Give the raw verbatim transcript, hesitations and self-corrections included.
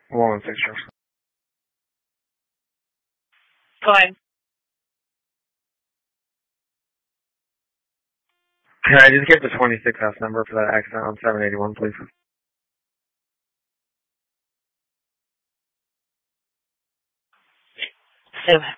one one six, Charles. Go ahead. Can I just get the twenty-six house number for that accident on seven eighty-one, please? Seven.